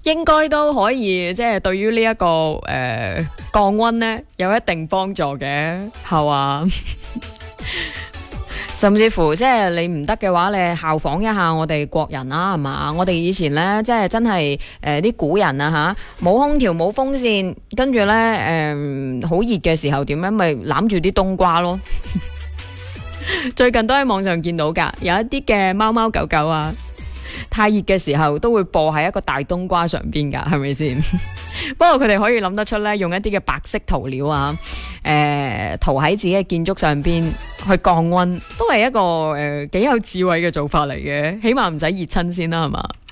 應該都可以，即係對於呢一個降溫咧有一定幫助嘅，係嘛？甚至乎即係你唔得嘅話，你效仿一下我哋國人啦，係嘛？我哋以前咧，即係真係啲古人啊吓，冇空調冇風扇，跟住咧好熱嘅時候點樣，咪攬住啲冬瓜咯。最近都喺網上見到噶，有一啲嘅貓貓狗狗啊，太熱嘅時候都會播喺一個大冬瓜上邊噶，係咪先？不過佢哋可以諗得出咧，用一啲嘅白色塗料啊，塗喺自己嘅建築上邊去降溫，都係一個幾有智慧嘅做法嚟嘅，起碼唔使熱親先啦，係嘛？